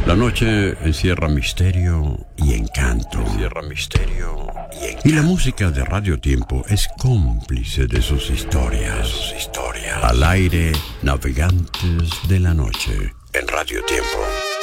La noche encierra misterio y encanto. Y la música de Radio Tiempo es cómplice de sus historias. Al aire, navegantes de la noche en Radio Tiempo.